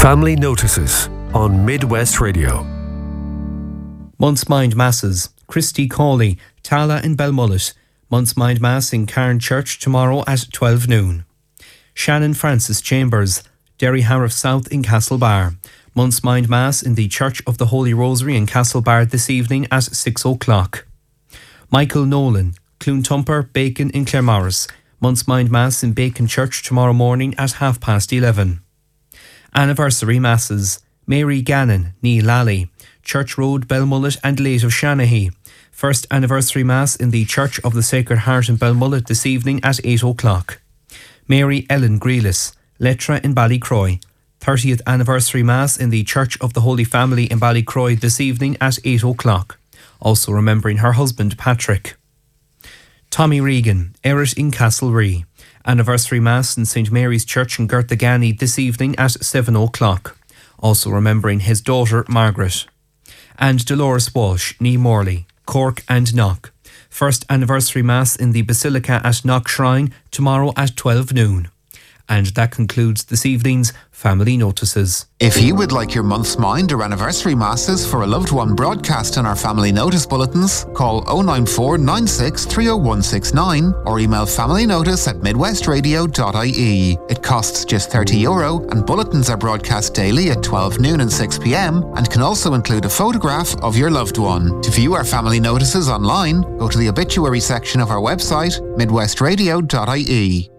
Family Notices on Midwest Radio. Month's Mind Masses. Christy Cawley, Tala in Belmullet. Month's Mind Mass in Cairn Church tomorrow at 12 noon. Shannon Francis Chambers, Derry Harriff South in Castlebar. Month's Mind Mass in the Church of the Holy Rosary in Castlebar this evening at 6 o'clock. Michael Nolan, Cloontumper, Bacon in Claremorris. Month's Mind Mass in Bacon Church tomorrow morning at 11:30. Anniversary Masses. Mary Gannon, Nee Lally, Church Road, Belmullet and Late of Shanahy. First Anniversary Mass in the Church of the Sacred Heart in Belmullet this evening at 8 o'clock. Mary Ellen Grealis, Letra in Ballycroy. 30th Anniversary Mass in the Church of the Holy Family in Ballycroy this evening at 8 o'clock. Also remembering her husband Patrick. Tommy Regan, Errett in Castlerea. Anniversary Mass in St Mary's Church in Gertagany this evening at 7 o'clock. Also remembering his daughter Margaret. And Dolores Walsh, Nee Morley, Cork and Knock. First Anniversary Mass in the Basilica at Knock Shrine tomorrow at 12 noon. And that concludes this evening's Family Notices. If you would like your month's mind or anniversary masses for a loved one broadcast in our Family Notice bulletins, call 094 96 30169 or email familynotice@midwestradio.ie. It costs just €30 and bulletins are broadcast daily at 12 noon and 6 p.m. and can also include a photograph of your loved one. To view our Family Notices online, go to the obituary section of our website, midwestradio.ie.